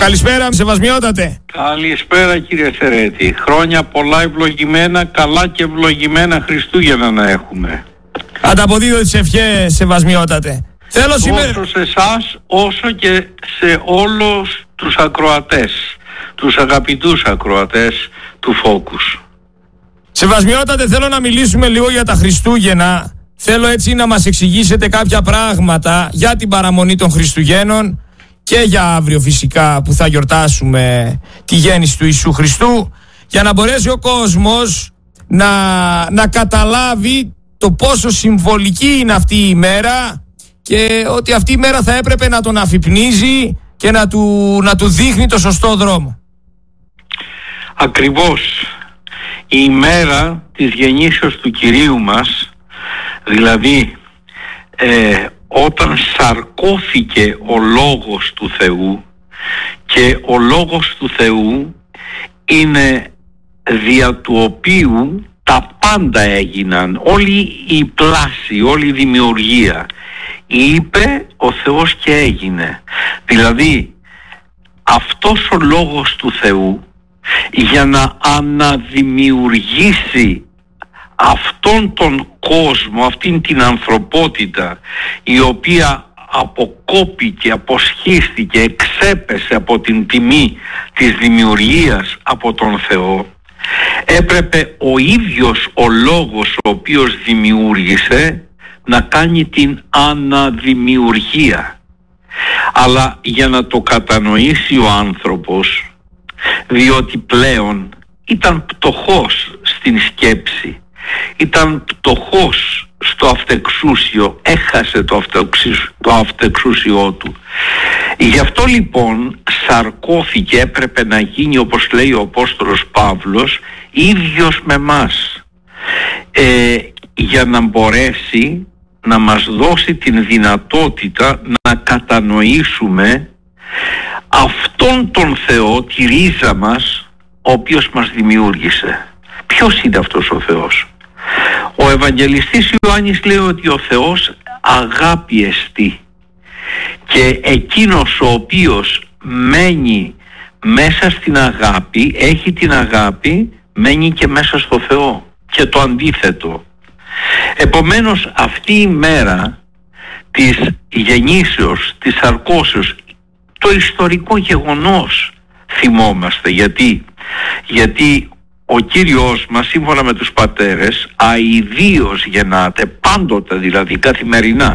Καλησπέρα, σεβασμιότατε. Καλησπέρα κύριε Θερέτη. Χρόνια πολλά ευλογημένα, καλά και ευλογημένα Χριστούγεννα να έχουμε. Ανταποδίδω τις ευχές, σεβασμιότατε. Θέλω σήμερα... Όσο σε εσάς, όσο και σε όλους τους ακροατές, τους αγαπητούς ακροατές του Focus. Σεβασμιότατε, θέλω να μιλήσουμε λίγο για τα Χριστούγεννα. Θέλω έτσι να μας εξηγήσετε κάποια πράγματα για την παραμονή των Χριστουγέννων και για αύριο φυσικά που θα γιορτάσουμε τη γέννηση του Ιησού Χριστού, για να μπορέσει ο κόσμος να καταλάβει το πόσο συμβολική είναι αυτή η ημέρα και ότι αυτή η μέρα θα έπρεπε να τον αφυπνίζει και να του δείχνει το σωστό δρόμο. Ακριβώς. Η ημέρα της γεννήσεως του Κυρίου μας, δηλαδή όταν σαρκώθηκε ο Λόγος του Θεού, και ο Λόγος του Θεού είναι δια του οποίου τα πάντα έγιναν, όλη η πλάση, όλη η δημιουργία. Είπε ο Θεός και έγινε. Δηλαδή αυτός ο Λόγος του Θεού, για να αναδημιουργήσει αυτόν τον κόσμο, αυτήν την ανθρωπότητα η οποία αποκόπηκε, αποσχίστηκε, εξέπεσε από την τιμή της δημιουργίας από τον Θεό, έπρεπε ο ίδιος ο Λόγος ο οποίος δημιούργησε να κάνει την αναδημιουργία. Αλλά για να το κατανοήσει ο άνθρωπος, διότι πλέον ήταν πτωχός στην σκέψη, ήταν πτωχός στο αυτεξούσιο, έχασε το αυτεξούσιό του. Γι' αυτό λοιπόν σαρκώθηκε, έπρεπε να γίνει, όπως λέει ο Απόστολος Παύλος, ίδιος με μας, για να μπορέσει να μας δώσει την δυνατότητα να κατανοήσουμε αυτόν τον Θεό, τη ρίζα μας, ο οποίος μας δημιούργησε. Ποιος είναι αυτός ο Θεός? Ο Ευαγγελιστής Ιωάννης λέει ότι ο Θεός αγάπη εστί, και εκείνος ο οποίος μένει μέσα στην αγάπη, έχει την αγάπη, μένει και μέσα στο Θεό, και το αντίθετο. Επομένως αυτή η μέρα της γεννήσεως, της σαρκώσεως, το ιστορικό γεγονός θυμόμαστε. Γιατί ο Κύριος μας, σύμφωνα με τους πατέρες, αηδίως γεννάται, πάντοτε δηλαδή, καθημερινά.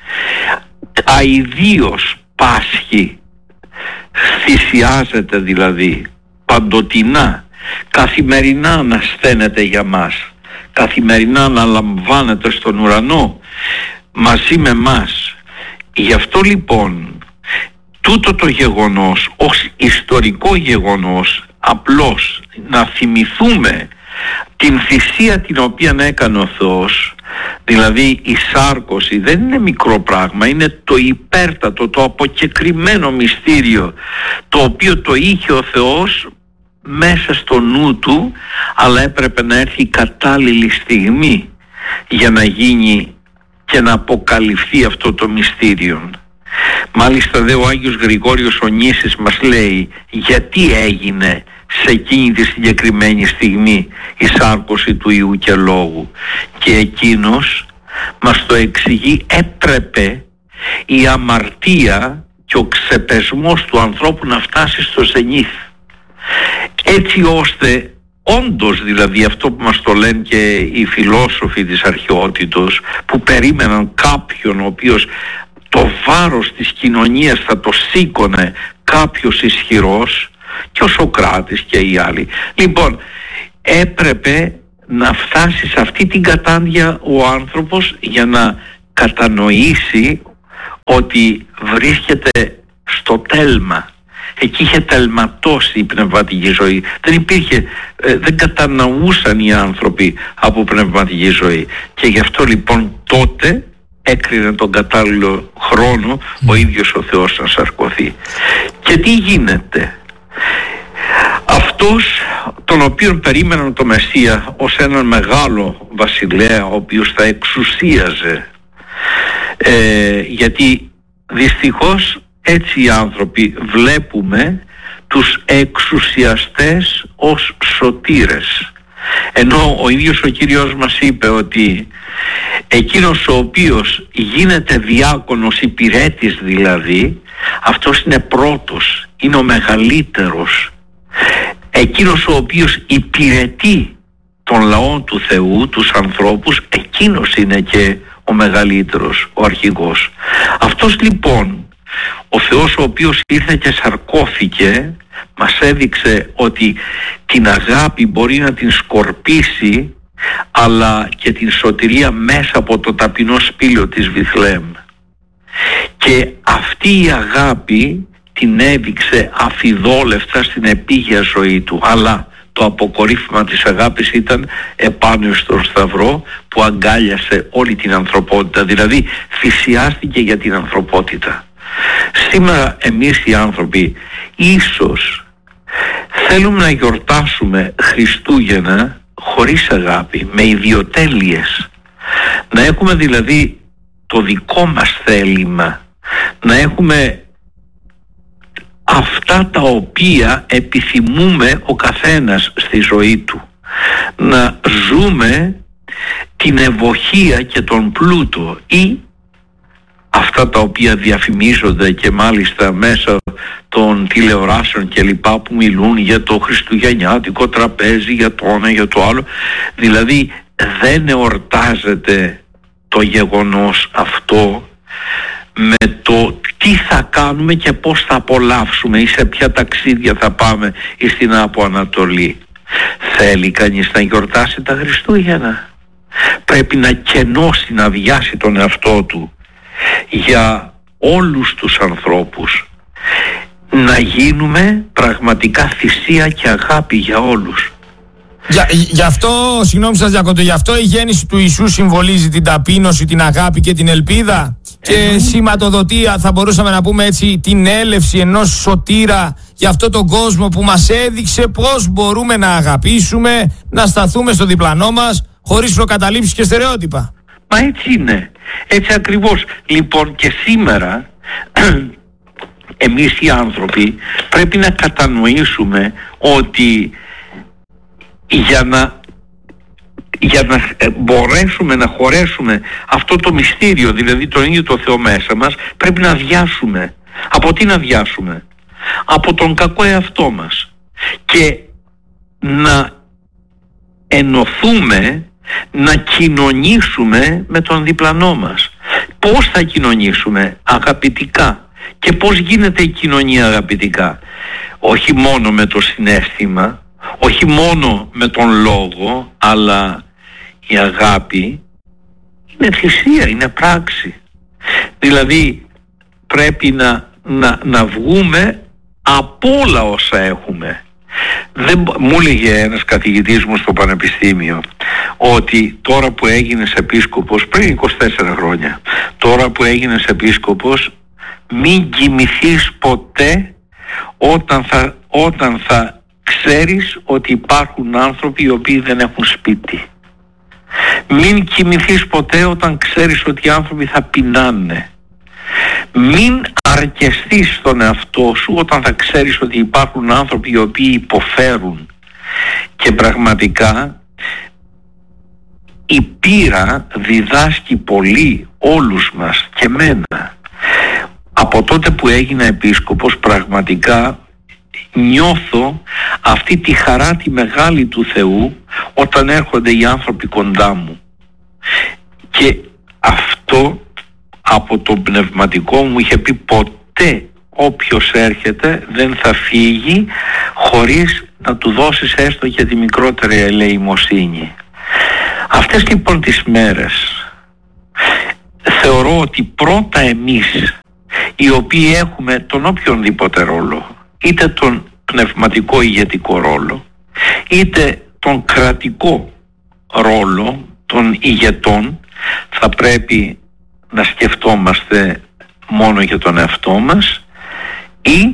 Αηδίως πάσχει, θυσιάζεται δηλαδή, παντοτινά, καθημερινά ανασθένεται για μας, καθημερινά αναλαμβάνεται στον ουρανό μαζί με μας. Γι' αυτό λοιπόν τούτο το γεγονός ως ιστορικό γεγονός, απλώς να θυμηθούμε την θυσία την οποία έκανε ο Θεός, δηλαδή η σάρκωση δεν είναι μικρό πράγμα, είναι το υπέρτατο, το αποκεκριμένο μυστήριο, το οποίο το είχε ο Θεός μέσα στο νου του, αλλά έπρεπε να έρθει η κατάλληλη στιγμή για να γίνει και να αποκαλυφθεί αυτό το μυστήριο. Μάλιστα ο Άγιος Γρηγόριος ο Νήσης μας λέει γιατί έγινε σε εκείνη τη συγκεκριμένη στιγμή η σάρκωση του Υιού και Λόγου, και εκείνος μας το εξηγεί. Έπρεπε η αμαρτία και ο ξεπεσμός του ανθρώπου να φτάσει στο ζενήθ, έτσι ώστε όντως, δηλαδή αυτό που μας το λένε και οι φιλόσοφοι της αρχαιότητος, που περίμεναν κάποιον ο οποίος το βάρος της κοινωνίας θα το σήκωνε κάποιος ισχυρός, και ο Σωκράτης και οι άλλοι. Λοιπόν, έπρεπε να φτάσει σε αυτή την κατάντια ο άνθρωπος για να κατανοήσει ότι βρίσκεται στο τέλμα. Εκεί είχε τελματώσει η πνευματική ζωή. Δεν κατανοούσαν οι άνθρωποι από πνευματική ζωή. Και γι' αυτό λοιπόν τότε έκρινε τον κατάλληλο χρόνο ο ίδιος ο Θεός να σαρκωθεί. Και τι γίνεται? Αυτός τον οποίον περίμεναν το Μεσσία ως έναν μεγάλο βασιλέα, ο οποίος θα εξουσίαζε, γιατί δυστυχώς έτσι οι άνθρωποι βλέπουμε τους εξουσιαστές ως σωτήρες. Ενώ ο ίδιος ο Κύριος μας είπε ότι εκείνος ο οποίος γίνεται διάκονος, υπηρέτης δηλαδή, αυτός είναι πρώτος, είναι ο μεγαλύτερος. Εκείνος ο οποίος υπηρετεί τον λαό του Θεού, τους ανθρώπους, εκείνος είναι και ο μεγαλύτερος, ο αρχηγός. Αυτός λοιπόν, ο Θεός ο οποίος ήρθε και σαρκώθηκε, μας έδειξε ότι την αγάπη μπορεί να την σκορπίσει, αλλά και την σωτηρία μέσα από το ταπεινό σπήλαιο της Βιθλεέμ. Και αυτή η αγάπη την έδειξε αφιδόλευτα στην επίγεια ζωή του, αλλά το αποκορύφωμα της αγάπης ήταν επάνω στον Σταυρό που αγκάλιασε όλη την ανθρωπότητα, δηλαδή θυσιάστηκε για την ανθρωπότητα. Σήμερα εμείς οι άνθρωποι ίσως θέλουμε να γιορτάσουμε Χριστούγεννα χωρίς αγάπη, με ιδιοτέλειες. Να έχουμε δηλαδή το δικό μας θέλημα, να έχουμε αυτά τα οποία επιθυμούμε ο καθένας στη ζωή του, να ζούμε την ευωχία και τον πλούτο, ή αυτά τα οποία διαφημίζονται και μάλιστα μέσα των τηλεοράσεων και λοιπά, που μιλούν για το χριστουγεννιάτικο τραπέζι, για το ένα, για το άλλο. Δηλαδή δεν εορτάζεται το γεγονός αυτό με το τι θα κάνουμε και πώς θα απολαύσουμε ή σε ποια ταξίδια θα πάμε ή στην Άπο Ανατολή. Θέλει κανείς να γιορτάσει τα Χριστούγεννα? Πρέπει να κενώσει, να αδειάσει τον εαυτό του για όλους τους ανθρώπους, να γίνουμε πραγματικά θυσία και αγάπη για όλους. Γι' αυτό, συγγνώμη σας διακόπτω, γι' αυτό η γέννηση του Ιησού συμβολίζει την ταπείνωση, την αγάπη και την ελπίδα, και σηματοδοτεί, θα μπορούσαμε να πούμε έτσι, την έλευση ενός σωτήρα για αυτόν τον κόσμο που μας έδειξε πώς μπορούμε να αγαπήσουμε, να σταθούμε στο διπλανό μας χωρίς προκαταλήψεις και στερεότυπα. Μα έτσι είναι, έτσι ακριβώς. Λοιπόν, και σήμερα εμείς οι άνθρωποι πρέπει να κατανοήσουμε ότι για να μπορέσουμε να χωρέσουμε αυτό το μυστήριο, δηλαδή τον ίδιο το Θεό μέσα μας, πρέπει να αδειάσουμε. Από τι να αδειάσουμε? Από τον κακό εαυτό μας, και να ενωθούμε, να κοινωνήσουμε με τον διπλανό μας. Πώς θα κοινωνήσουμε? Αγαπητικά. Και πώς γίνεται η κοινωνία αγαπητικά? Όχι μόνο με το συναίσθημα, όχι μόνο με τον λόγο, αλλά η αγάπη είναι θυσία, είναι πράξη. Δηλαδή πρέπει να βγούμε από όλα όσα έχουμε. Μου έλεγε ένας καθηγητής μου στο πανεπιστήμιο ότι τώρα που έγινες επίσκοπος, πριν 24 χρόνια, τώρα που έγινες επίσκοπος, μην κοιμηθείς ποτέ όταν θα ξέρεις ότι υπάρχουν άνθρωποι οι οποίοι δεν έχουν σπίτι. Μην κοιμηθείς ποτέ όταν ξέρεις ότι οι άνθρωποι θα πεινάνε. Μην αρκεστείς στον εαυτό σου όταν θα ξέρεις ότι υπάρχουν άνθρωποι οι οποίοι υποφέρουν. Και πραγματικά η πείρα διδάσκει πολύ όλους μας, και μένα. Από τότε που έγινα επίσκοπος, πραγματικά νιώθω αυτή τη χαρά τη μεγάλη του Θεού όταν έρχονται οι άνθρωποι κοντά μου. Και αυτό από το πνευματικό μου είχε πει, ποτέ όποιος έρχεται δεν θα φύγει χωρίς να του δώσεις έστω και τη μικρότερη ελεημοσύνη. Αυτές λοιπόν τις μέρες θεωρώ ότι πρώτα εμείς, οι οποίοι έχουμε τον οποιονδήποτε ρόλο, είτε τον πνευματικό ηγετικό ρόλο, είτε τον κρατικό ρόλο των ηγετών, θα πρέπει να σκεφτόμαστε μόνο για τον εαυτό μας ή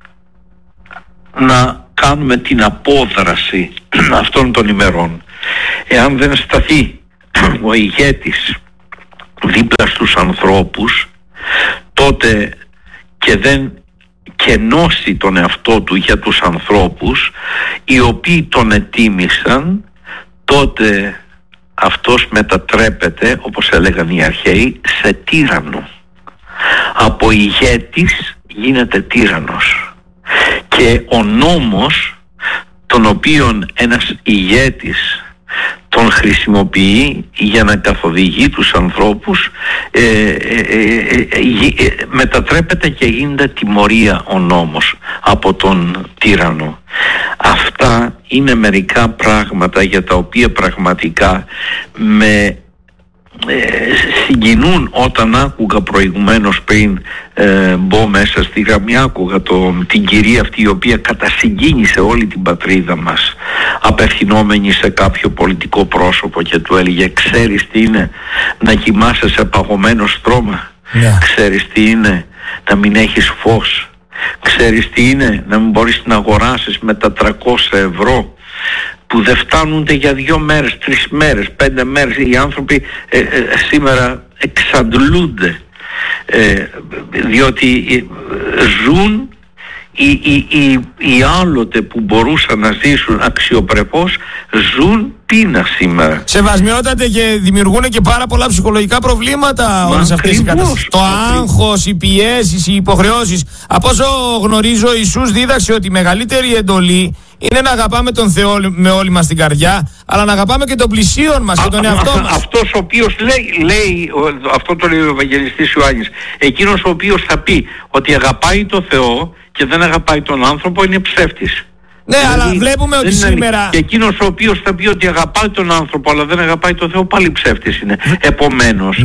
να κάνουμε την απόδραση αυτών των ημερών. Εάν δεν σταθεί ο ηγέτης δίπλα στους ανθρώπους, τότε κενώσει τον εαυτό του για τους ανθρώπους οι οποίοι τον ετίμησαν, τότε αυτός μετατρέπεται, όπως έλεγαν οι αρχαίοι, σε τύραννο. Από ηγέτης γίνεται τύραννος. Και ο νόμος, τον οποίον ένας ηγέτης τον χρησιμοποιεί για να καθοδηγεί τους ανθρώπους, μετατρέπεται και γίνεται τιμωρία ο νόμος από τον τύραννο. Αυτά είναι μερικά πράγματα για τα οποία πραγματικά με συγκινούν όταν άκουγα προηγουμένως, πριν μπω μέσα στη γραμμή, άκουγα την κυρία αυτή η οποία κατασυγκίνησε όλη την πατρίδα μας απευθυνόμενη σε κάποιο πολιτικό πρόσωπο και του έλεγε: ξέρεις τι είναι να κοιμάσαι σε παγωμένο στρώμα? Ξέρεις τι είναι να μην έχεις φως? Ξέρεις τι είναι να μην μπορείς να αγοράσεις με τα 300 ευρώ που δεν φτάνονται για 2 μέρες, 3 μέρες, 5 μέρες? Οι άνθρωποι σήμερα εξαντλούνται διότι ζουν οι άλλοτε που μπορούσαν να ζήσουν αξιοπρεπώς, ζουν πείνα σήμερα. Σεβασμιότατε, και δημιουργούν και πάρα πολλά ψυχολογικά προβλήματα όλες αυτές οι καταστάσεις. Το άγχος, οι πιέσεις, οι υποχρεώσεις. Από όσο γνωρίζω, ο Ιησούς δίδαξε ότι η μεγαλύτερη εντολή είναι να αγαπάμε τον Θεό με όλη μας την καρδιά, αλλά να αγαπάμε και τον πλησίον μας και τον εαυτό μας. Αυτός ο οποίος λέει, αυτό το λέει ο Ευαγγελιστής Ιωάννης, εκείνος ο οποίος θα πει ότι αγαπάει τον Θεό και δεν αγαπάει τον άνθρωπο είναι ψεύτης. Ναι, δηλαδή, αλλά βλέπουμε ότι σήμερα... Και εκείνος ο οποίος θα πει ότι αγαπάει τον άνθρωπο αλλά δεν αγαπάει τον Θεό, πάλι ψεύτης είναι. Επομένως,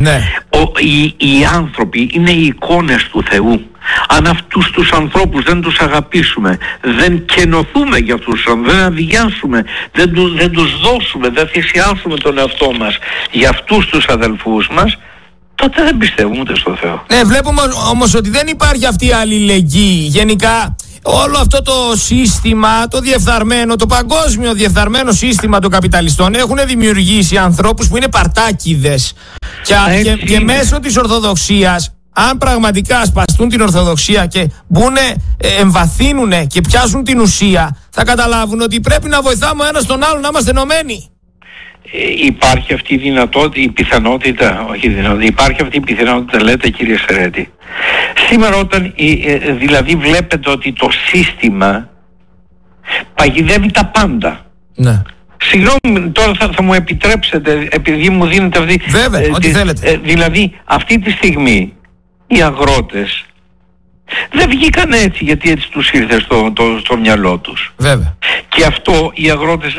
οι άνθρωποι είναι οι εικόνες του Θεού. Αν αυτούς τους ανθρώπους δεν τους αγαπήσουμε, δεν κενωθούμε για αυτούς, δεν αδειάσουμε, δεν τους δώσουμε, δεν θυσιάσουμε τον εαυτό μας για αυτούς τους αδελφούς μας, τότε δεν πιστεύουμε ούτε στο Θεό. Ναι, βλέπουμε όμως ότι δεν υπάρχει αυτή η αλληλεγγύη. Γενικά όλο αυτό το σύστημα, το διεφθαρμένο, το παγκόσμιο διεφθαρμένο σύστημα των καπιταλιστών έχουν δημιουργήσει ανθρώπους που είναι παρτάκιδες. Και μέσω της Ορθοδοξίας, αν πραγματικά σπαστούν την Ορθοδοξία και εμβαθύνουν και πιάσουν την ουσία, θα καταλάβουν ότι πρέπει να βοηθάμε ο ένας τον άλλον, να είμαστε ενωμένοι. Υπάρχει αυτή η δυνατότητα, η πιθανότητα, υπάρχει αυτή η πιθανότητα, λέτε κύριε Σερέτη. Σήμερα όταν δηλαδή βλέπετε ότι το σύστημα παγιδεύει τα πάντα. Ναι. Συγγνώμη, τώρα θα μου επιτρέψετε, επειδή μου δίνετε αυτή... Βέβαια, ό,τι θέλετε. Δηλαδή αυτή τη στιγμή οι αγρότες δεν βγήκαν έτσι γιατί έτσι τους ήρθε στο μυαλό τους. Βέβαια. Και αυτό οι αγρότες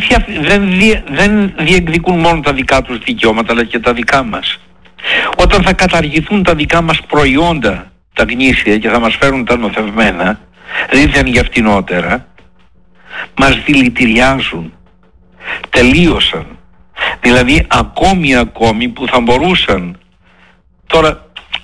δεν διεκδικούν μόνο τα δικά τους δικαιώματα, αλλά και τα δικά μας. Όταν θα καταργηθούν τα δικά μας προϊόντα, τα γνήσια, και θα μας φέρουν τα νοθευμένα, δίθεν για φτηνότερα, μας δηλητηριάζουν. Τελείωσαν. Δηλαδή ακόμη που θα μπορούσαν. Τώρα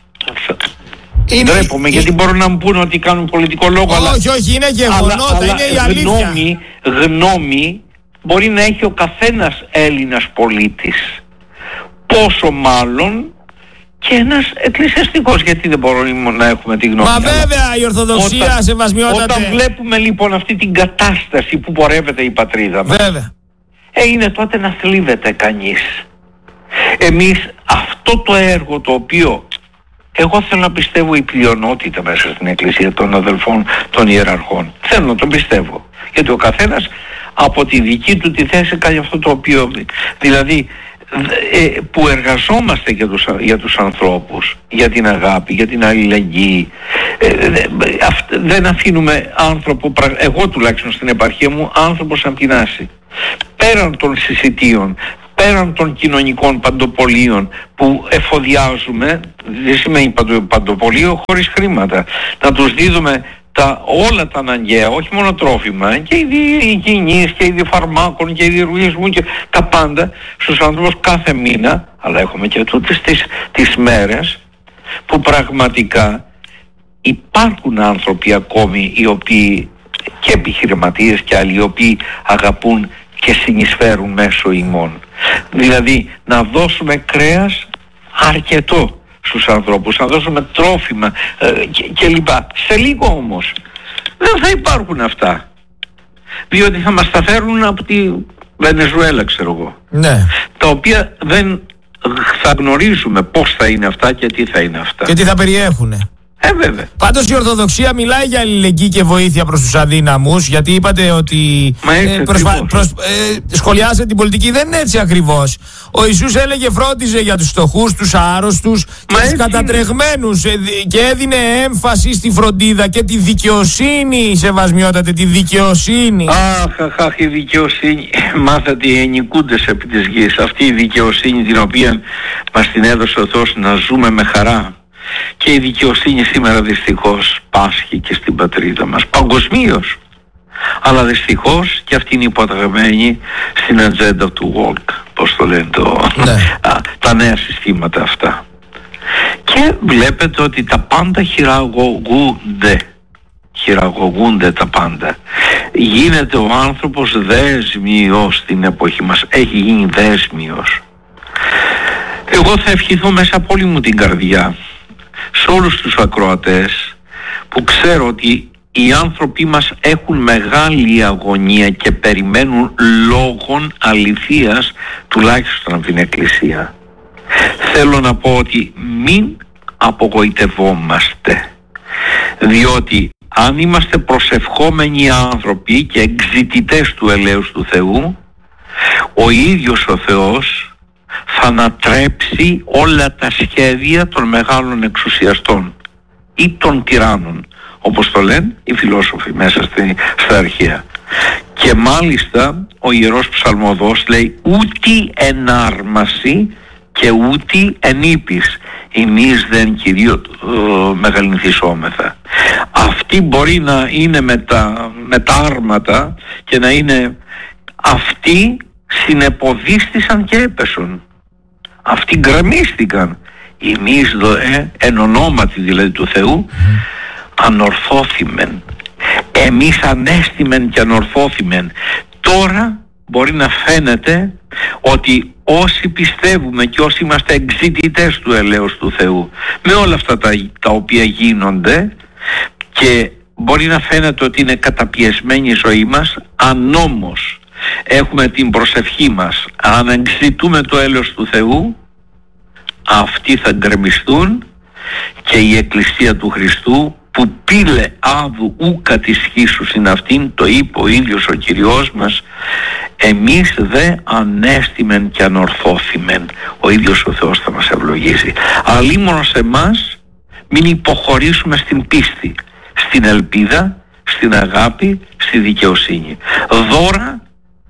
ντρέπομαι γιατί μπορούν να μου πούνε ότι κάνουν πολιτικό λόγο. Όχι, είναι γεγονότα, είναι η αλήθεια. Γνώμη μπορεί να έχει ο καθένας Έλληνας πολίτης. Πόσο μάλλον και ένας εκκλησιαστικός, γιατί δεν μπορούμε να έχουμε τη γνώμη. Μα βέβαια η Ορθοδοξία, σεβασμιότατε. Όταν βλέπουμε λοιπόν αυτή την κατάσταση που πορεύεται η πατρίδα μας, βέβαια, είναι τότε να θλίβεται κανείς. Εμείς αυτό το έργο το οποίο εγώ θέλω να πιστεύω η πλειονότητα μέσα στην Εκκλησία των αδελφών των ιεραρχών, θέλω να το πιστεύω, γιατί ο καθένας από τη δική του τη θέση κάνει αυτό το οποίο, δηλαδή που εργαζόμαστε για τους ανθρώπους, για την αγάπη, για την αλληλεγγύη. Δεν αφήνουμε άνθρωπο, εγώ τουλάχιστον στην επαρχία μου, άνθρωπο σαν πεινάσει. Πέραν των συσιτίων, πέραν των κοινωνικών παντοπολίων που εφοδιάζουμε, δεν σημαίνει παντοπολείο χωρίς χρήματα, να τους δίδουμε όλα τα αναγκαία, όχι μόνο τρόφιμα, και είδη υγιεινής και είδη φαρμάκων και είδη ρουγισμού και τα πάντα στους ανθρώπους κάθε μήνα, αλλά έχουμε και τούτες τις μέρες που πραγματικά υπάρχουν άνθρωποι ακόμη οι οποίοι, και επιχειρηματίες και άλλοι, οι οποίοι αγαπούν και συνεισφέρουν μέσω ημών. Δηλαδή να δώσουμε κρέας αρκετό στους ανθρώπους, να δώσουμε τρόφιμα και λοιπά. Σε λίγο όμως δεν θα υπάρχουν αυτά, διότι θα μας τα φέρουν από τη Βενεζουέλα, ξέρω εγώ, ναι, τα οποία δεν θα γνωρίζουμε πώς θα είναι αυτά και τι θα είναι αυτά. Και τι θα περιέχουνε. Βέβαια. Πάντως η Ορθοδοξία μιλάει για αλληλεγγύη και βοήθεια προς τους αδύναμους, γιατί είπατε ότι σχολιάσετε την πολιτική, δεν είναι έτσι ακριβώς. Ο Ιησούς έλεγε φρόντιζε για τους φτωχούς, τους άρρωστους και τους κατατρεγμένους και έδινε έμφαση στη φροντίδα και τη δικαιοσύνη, σεβασμιότατε, τη δικαιοσύνη. Αχ, η δικαιοσύνη. Μάθατε οι ενοικούντες επί της γης. Αυτή η δικαιοσύνη την οποία μας την έδωσε ο Θεός να ζούμε με χαρά. Και η δικαιοσύνη σήμερα δυστυχώς πάσχει και στην πατρίδα μας παγκοσμίως, αλλά δυστυχώς και αυτή είναι υποταγμένη στην ατζέντα του woke, πώς το λένε τα νέα συστήματα αυτά. Και βλέπετε ότι τα πάντα χειραγωγούνται τα πάντα. Γίνεται ο άνθρωπος δέσμιος στην εποχή μας, έχει γίνει δέσμιος. Εγώ θα ευχηθώ μέσα από όλη μου την καρδιά σε όλους τους ακροατές, που ξέρω ότι οι άνθρωποι μας έχουν μεγάλη αγωνία και περιμένουν λόγων αληθείας, τουλάχιστον από την Εκκλησία. Θέλω να πω ότι μην απογοητευόμαστε, διότι αν είμαστε προσευχόμενοι άνθρωποι και εξητητές του ελέους του Θεού, ο ίδιος ο Θεός θα ανατρέψει όλα τα σχέδια των μεγάλων εξουσιαστών ή των τυράννων, όπως το λένε οι φιλόσοφοι μέσα στα αρχαία. Και μάλιστα ο Ιερός Ψαλμοδός λέει ούτι ενάρμαση και ούτι ενήπης ημείς δεν Κυρίω μεγαλυνθισόμεθα. Αυτοί μπορεί να είναι με τα άρματα και να είναι αυτοί συνεποδίστησαν και έπεσον. Αυτοί γκρεμίστηκαν. Εμείς εν ονόματι δηλαδή του Θεού ανορθώθημεν. Εμείς ανέστημεν και ανορθώθημεν. Τώρα μπορεί να φαίνεται ότι όσοι πιστεύουμε και όσοι είμαστε εξητητές του ελέους του Θεού με όλα αυτά τα οποία γίνονται, και μπορεί να φαίνεται ότι είναι καταπιεσμένη η ζωή μας, αν όμως έχουμε την προσευχή μας, αν εξητούμε το έλεος του Θεού, αυτοί θα γκρεμιστούν και η Εκκλησία του Χριστού που πήλε άδου ούκα της χίσους είναι αυτήν, το είπε ο ίδιος ο Κυριός μας, εμείς δε ανέστημεν και ανορθώθημεν. Ο ίδιος ο Θεός θα μας ευλογήσει. Αλλήμον σε εμάς μην υποχωρήσουμε στην πίστη, στην ελπίδα, στην αγάπη, στη δικαιοσύνη. Δώρα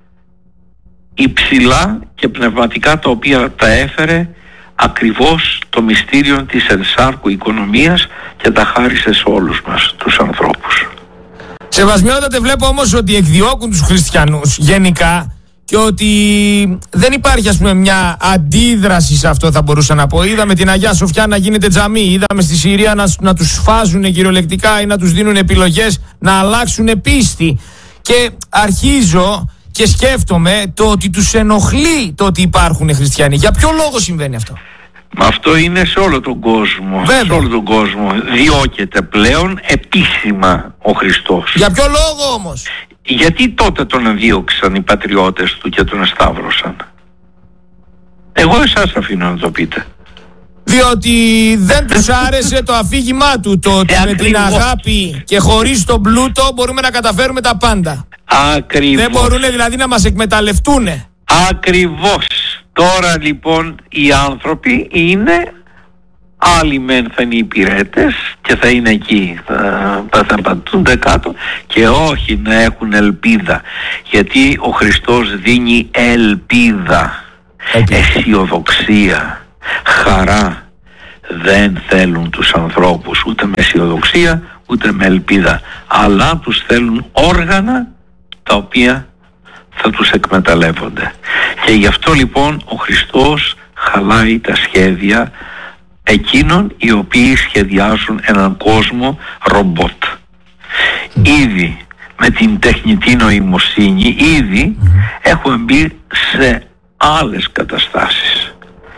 υψηλά και πνευματικά, τα οποία τα έφερε ακριβώς το μυστήριο της ενσάρκου οικονομίας και τα χάρισε σε όλους μας τους ανθρώπους. Σεβασμιότατε, βλέπω όμως ότι εκδιώκουν τους χριστιανούς γενικά και ότι δεν υπάρχει, ας πούμε, μια αντίδραση σε αυτό, θα μπορούσα να πω. Είδαμε την Αγία Σοφιά να γίνεται τζαμί, είδαμε στη Συρία να τους φάζουν κυριολεκτικά ή να τους δίνουν επιλογές να αλλάξουν πίστη. Και αρχίζω και σκέφτομαι το ότι τους ενοχλεί το ότι υπάρχουν χριστιανοί. Για ποιο λόγο συμβαίνει αυτό? Αυτό είναι σε όλο τον κόσμο. Βέβαια. Σε όλο τον κόσμο διώκεται πλέον επίσημα ο Χριστός. Για ποιο λόγο όμως? Γιατί τότε τον αδίωξαν οι πατριώτες του και τον εσταύρωσαν? Εγώ εσάς αφήνω να το πείτε. Διότι δεν τους άρεσε το αφήγημά του, το ότι με την αγάπη και χωρίς τον πλούτο μπορούμε να καταφέρουμε τα πάντα. Ακριβώς. Δεν μπορούν δηλαδή να μας εκμεταλλευτούνε. Ακριβώς. Τώρα λοιπόν οι άνθρωποι είναι άλλοι, μεν θα είναι υπηρέτες και θα είναι εκεί, θα πατούνται κάτω, και όχι να έχουν ελπίδα, γιατί ο Χριστός δίνει ελπίδα, αισιοδοξία, χαρά. Δεν θέλουν τους ανθρώπους ούτε με αισιοδοξία ούτε με ελπίδα, αλλά τους θέλουν όργανα τα οποία θα τους εκμεταλλεύονται. Και γι' αυτό λοιπόν ο Χριστός χαλάει τα σχέδια εκείνων οι οποίοι σχεδιάζουν έναν κόσμο ρομπότ. Ήδη με την τεχνητή νοημοσύνη έχουμε μπει σε άλλες καταστάσεις. Και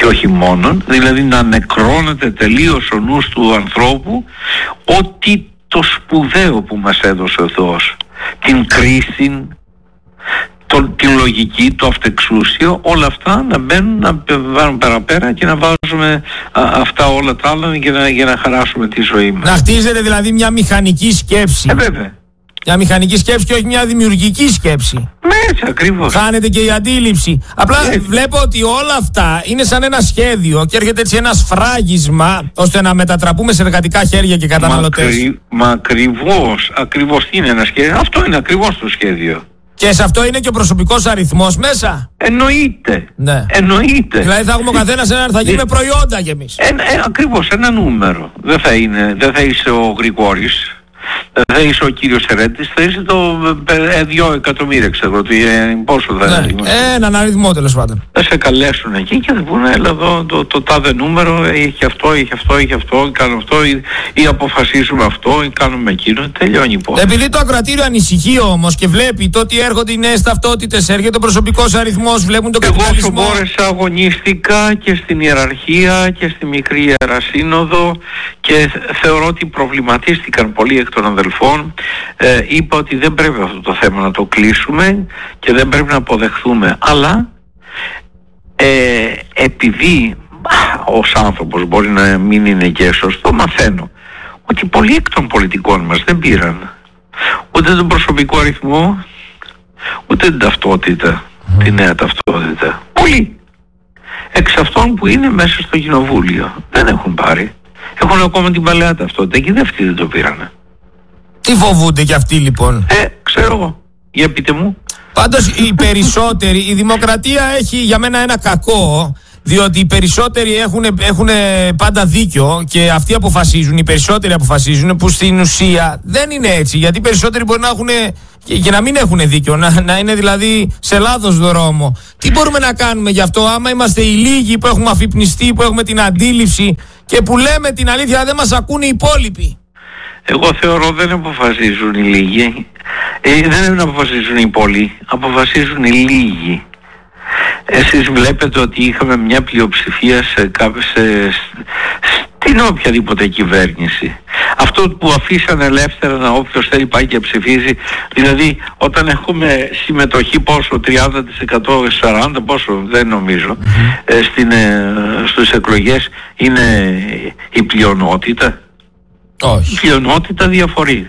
και όχι μόνον, δηλαδή να νεκρώνεται τελείως ο νους του ανθρώπου ότι το σπουδαίο που μας έδωσε ο Θεός, την κρίση, την λογική, το αυτεξούσιο, όλα αυτά να μπαίνουν, να βάλουν παραπέρα και να βάζουμε αυτά όλα τα άλλα για να χαράσουμε τη ζωή μας. Να χτίζεται δηλαδή μια μηχανική σκέψη. Βέβαια. Μια μηχανική σκέψη και όχι μια δημιουργική σκέψη. Έτσι ακριβώς. Χάνεται και η αντίληψη. Απλά βλέπω ότι όλα αυτά είναι σαν ένα σχέδιο και έρχεται έτσι ένα σφράγισμα ώστε να μετατραπούμε σε εργατικά χέρια και καταναλωτές. Μα ακριβώς είναι ένα σχέδιο. Αυτό είναι ακριβώς το σχέδιο. Και σε αυτό είναι και ο προσωπικός αριθμός μέσα. Εννοείται. Ναι. Εννοείται. Δηλαδή θα έχουμε ο καθένας θα γίνουμε προϊόντα κι εμείς. Ακριβώς ένα νούμερο. Δεν θα είσαι ο Γρηγόρης. Δεν θα είσαι ο κύριος Ερέτης, θα είσαι το 2 εκατομμύρια, ξέρω πόσο θα είναι. Έναν αριθμό τέλος πάντων. Θα σε καλέσουν εκεί και θα πούνε έλα εδώ το τάδε νούμερο, έχει αυτό, κάνω αυτό ή αποφασίζουμε αυτό ή κάνουμε εκείνο, τελειώνει η. Επειδή το ακροατήριο ανησυχεί όμως και βλέπει το ότι έρχονται οι νέες ταυτότητες, έρχεται ο προσωπικός αριθμός, βλέπουν τον καπιταλισμό. Εγώ όσο μπόρεσα αγωνίστηκα και στην ιεραρχία και στη μικρή ιερασύνοδο και θεωρώ ότι προβληματίστηκαν πολλοί εκ των αδελφών. Είπα ότι δεν πρέπει αυτό το θέμα να το κλείσουμε και δεν πρέπει να αποδεχθούμε, αλλά επειδή ως άνθρωπος μπορεί να μην είναι και σωστό, μαθαίνω ότι πολλοί εκ των πολιτικών μας δεν πήραν ούτε τον προσωπικό αριθμό ούτε την ταυτότητα, τη νέα ταυτότητα. Πολλοί εξ αυτών που είναι μέσα στο κοινοβούλιο δεν έχουν πάρει, έχουν ακόμα την παλαιά ταυτότητα και αυτοί δεν το πήρανε. Τι φοβούνται κι αυτοί λοιπόν? Ξέρω εγώ. Για πείτε μου. Πάντως οι περισσότεροι, η δημοκρατία έχει για μένα ένα κακό, διότι οι περισσότεροι έχουν πάντα δίκιο και αυτοί αποφασίζουν, οι περισσότεροι αποφασίζουν, που στην ουσία δεν είναι έτσι, γιατί οι περισσότεροι μπορεί να έχουν και να μην έχουν δίκιο, να είναι δηλαδή σε λάθος δρόμο. Τι μπορούμε να κάνουμε γι' αυτό, άμα είμαστε οι λίγοι που έχουμε αφυπνιστεί, που έχουμε την αντίληψη και που λέμε την αλήθεια, δεν μας ακούνε οι υπόλοιποι? Εγώ θεωρώ δεν αποφασίζουν οι λίγοι, δεν αποφασίζουν οι πολλοί, αποφασίζουν οι λίγοι. Εσείς βλέπετε ότι είχαμε μια πλειοψηφία στην οποιαδήποτε κυβέρνηση. Αυτό που αφήσαν ελεύθερα να όποιος θέλει πάει και ψηφίζει, δηλαδή όταν έχουμε συμμετοχή πόσο, 30%, 40%, πόσο δεν νομίζω, στις εκλογές είναι η πλειονότητα. Όχι. Η πλειονότητα διαφορεί.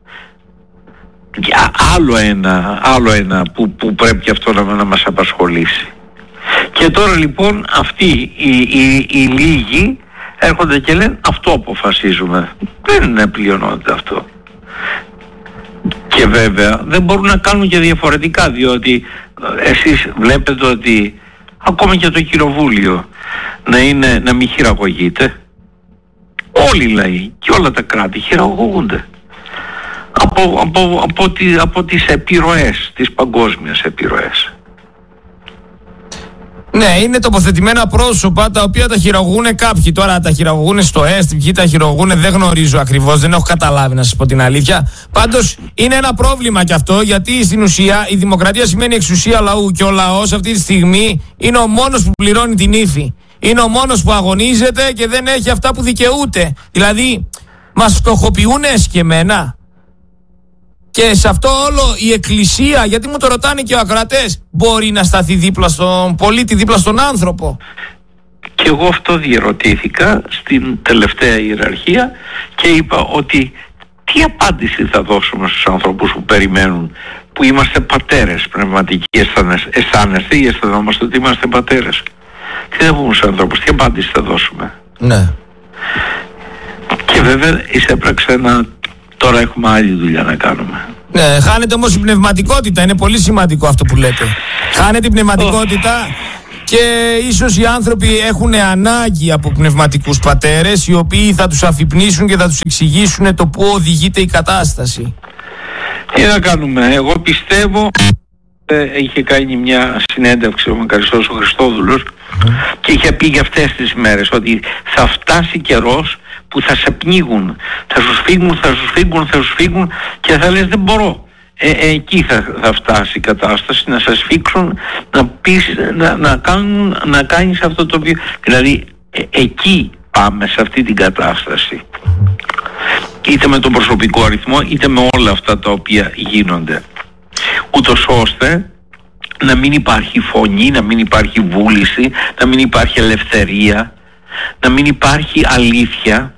Άλλο ένα που πρέπει και αυτό να μας απασχολήσει. Και τώρα λοιπόν αυτοί οι λίγοι έρχονται και λένε αυτό αποφασίζουμε. Δεν είναι πλειονότητα αυτό. Και βέβαια δεν μπορούν να κάνουν και διαφορετικά, διότι εσείς βλέπετε ότι ακόμα και το κοινοβούλιο να μην χειραγωγείται. Όλοι οι λαοί και όλα τα κράτη χειραγωγούνται από τις επιρροές, τις παγκόσμιες επιρροές. Ναι, είναι τοποθετημένα πρόσωπα τα οποία τα χειραγωγούν κάποιοι. Τώρα τα χειραγωγούν στο ΕΣΤ, ποιοι τα χειραγωγούν δεν γνωρίζω ακριβώς, δεν έχω καταλάβει να σας πω την αλήθεια. Πάντως είναι ένα πρόβλημα κι αυτό, γιατί στην ουσία η δημοκρατία σημαίνει εξουσία λαού και ο λαός αυτή τη στιγμή είναι ο μόνος που πληρώνει την ύφη. Είναι ο μόνος που αγωνίζεται και δεν έχει αυτά που δικαιούται. Δηλαδή μας φτωχοποιούν εσκεμμένα. Και σε αυτό όλο η Εκκλησία, γιατί μου το ρωτάνε και οι ακροατές, μπορεί να σταθεί δίπλα στον πολίτη, δίπλα στον άνθρωπο? Και εγώ αυτό διερωτήθηκα στην τελευταία ιεραρχία και είπα ότι τι απάντηση θα δώσουμε στους ανθρώπους που περιμένουν, που είμαστε πατέρες πνευματικοί, αισθάνεστε ή αισθανόμαστε ότι είμαστε πατέρες? Τι θα πούμε στους ανθρώπους, τι απάντηση θα δώσουμε? Ναι. Και βέβαια εισέπραξε τώρα έχουμε άλλη δουλειά να κάνουμε. Ναι, χάνεται όμως η πνευματικότητα, είναι πολύ σημαντικό αυτό που λέτε. Χάνεται η πνευματικότητα και ίσως οι άνθρωποι έχουν ανάγκη από πνευματικούς πατέρες, οι οποίοι θα τους αφυπνίσουν και θα τους εξηγήσουν το πού οδηγείται η κατάσταση. Τι να κάνουμε, εγώ πιστεύω, είχε κάνει μια συνέντευξη ο Μακαριστός ο Χριστόδουλος και είχε πει για αυτές τις μέρες ότι θα φτάσει καιρός που θα σε πνίγουν, θα σου φύγουν και θα λες δεν μπορώ. εκεί θα φτάσει η κατάσταση, να σας φίξουν, να κάνεις αυτό το οποίο, δηλαδή εκεί πάμε, σε αυτή την κατάσταση, είτε με τον προσωπικό αριθμό είτε με όλα αυτά τα οποία γίνονται, ούτως ώστε να μην υπάρχει φωνή, να μην υπάρχει βούληση, να μην υπάρχει ελευθερία, να μην υπάρχει αλήθεια,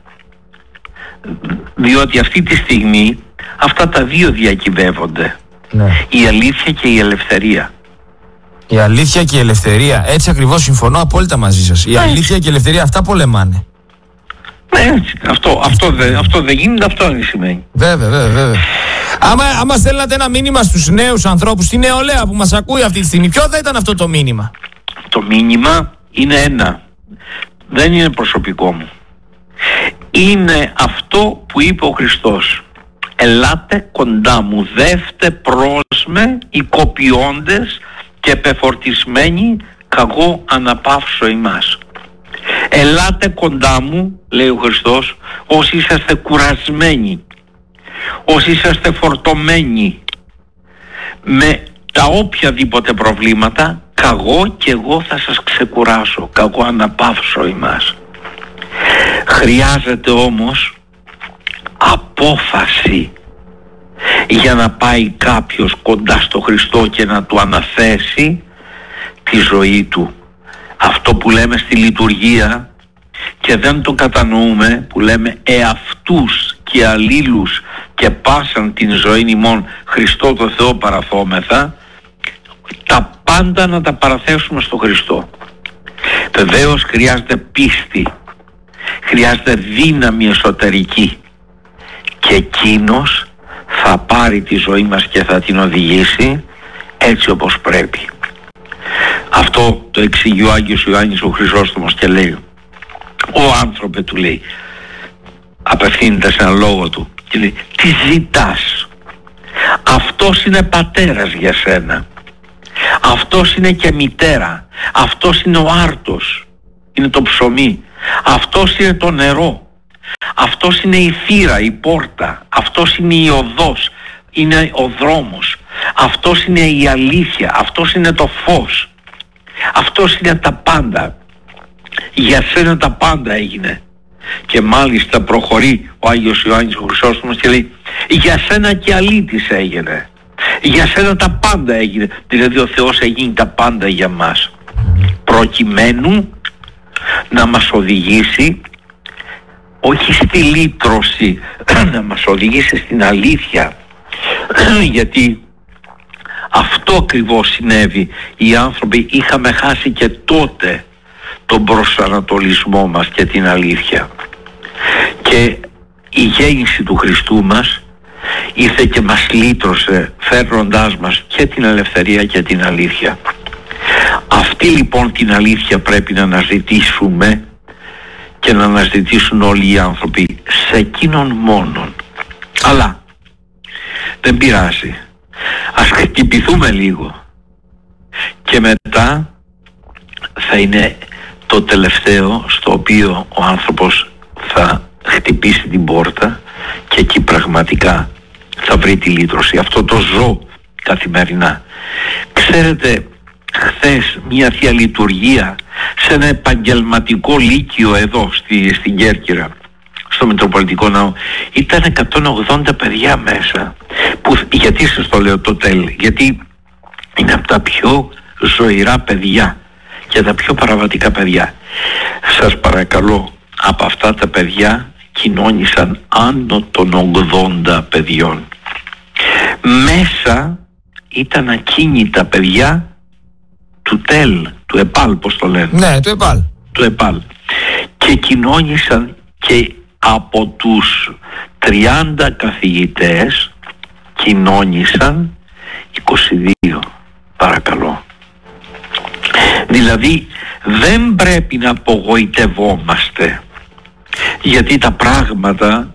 διότι αυτή τη στιγμή αυτά τα δύο διακυβεύονται. Ναι. Η αλήθεια και η ελευθερία. Η αλήθεια και η ελευθερία, έτσι ακριβώς, συμφωνώ απόλυτα μαζί σας. Η αλήθεια και η ελευθερία, αυτά πολεμάνε. Ναι, έτσι. Αυτό δεν γίνεται, αυτό δεν σημαίνει. Βέβαια. Άμα στέλνατε ένα μήνυμα στους νέους ανθρώπους, στη νεολαία που μας ακούει αυτή τη στιγμή, ποιο θα ήταν αυτό το μήνυμα? Το μήνυμα είναι ένα. Δεν είναι προσωπικό μου. Είναι αυτό που είπε ο Χριστός. Ελάτε κοντά μου, δεύτε προς με οι κοπιώντες και πεφορτισμένοι, καγώ αναπαύσω ημάς. Ελάτε κοντά μου, λέει ο Χριστός, όσοι είσαστε κουρασμένοι, όσοι είσαστε φορτωμένοι με τα οποιαδήποτε προβλήματα, καγώ και εγώ θα σας ξεκουράσω, καγώ αναπαύσω ημάς. Χρειάζεται όμως απόφαση για να πάει κάποιος κοντά στο Χριστό και να του αναθέσει τη ζωή του. Αυτό που λέμε στη λειτουργία και δεν το κατανοούμε, που λέμε εαυτούς και αλλήλους και πάσαν την ζωή ημών Χριστό το Θεό παραθόμεθα, τα πάντα να τα παραθέσουμε στο Χριστό. Βεβαίως χρειάζεται πίστη, χρειάζεται δύναμη εσωτερική και εκείνος θα πάρει τη ζωή μας και θα την οδηγήσει έτσι όπως πρέπει. Αυτό το εξηγεί ο Άγιος Ιωάννης ο Χρυσόστομος και λέει, ο άνθρωπε, του λέει, απευθύνεται σε έναν λόγο του και λέει, τι ζητάς? Αυτός είναι πατέρας για σένα, αυτός είναι και μητέρα, αυτός είναι ο άρτος, είναι το ψωμί, αυτός είναι το νερό, αυτός είναι η θύρα, η πόρτα, αυτός είναι η οδός, είναι ο δρόμος, αυτός είναι η αλήθεια, αυτός είναι το φως, αυτός είναι τα πάντα. Για σένα τα πάντα έγινε. Και μάλιστα προχωρεί ο Άγιος Ιωάννης ο Χρυσόστομος και λέει, για σένα και αλήτης έγινε, για σένα τα πάντα έγινε. Δηλαδή ο Θεός έγινε τα πάντα για μας, προκειμένου να μας οδηγήσει όχι στη λύτρωση, να μας οδηγήσει στην αλήθεια. Γιατί αυτό ακριβώς συνέβη. Οι άνθρωποι είχαμε χάσει και τότε τον προσανατολισμό μας και την αλήθεια. Και η γέννηση του Χριστού μας ήρθε και μας λύτρωσε, φέρνοντάς μας και την ελευθερία και την αλήθεια. Αυτή λοιπόν την αλήθεια πρέπει να αναζητήσουμε και να αναζητήσουν όλοι οι άνθρωποι σε εκείνον μόνον. Αλλά δεν πειράζει, ας χτυπηθούμε λίγο και μετά θα είναι το τελευταίο στο οποίο ο άνθρωπος θα χτυπήσει την πόρτα και εκεί πραγματικά θα βρει τη λύτρωση. Αυτό το ζω καθημερινά. Ξέρετε, χθες μια Θεία Λειτουργία σε ένα επαγγελματικό λύκειο εδώ στην Κέρκυρα, στο Μητροπολιτικό Ναό, ήταν 180 παιδιά μέσα. Γιατί σας το λέω το τέλει? Γιατί είναι από τα πιο ζωηρά παιδιά και τα πιο παραβατικά παιδιά. Σας παρακαλώ, από αυτά τα παιδιά κοινώνησαν άνω των 80 παιδιών. Μέσα ήταν ακίνητα παιδιά του ΤΕΛ, του ΕΠΑΛ, πώς το λένε. Ναι, του ΕΠΑΛ. Του ΕΠΑΛ. Και κοινώνησαν και από τους 30 καθηγητές κοινώνησαν 22. Παρακαλώ. Δηλαδή δεν πρέπει να απογοητευόμαστε, γιατί τα πράγματα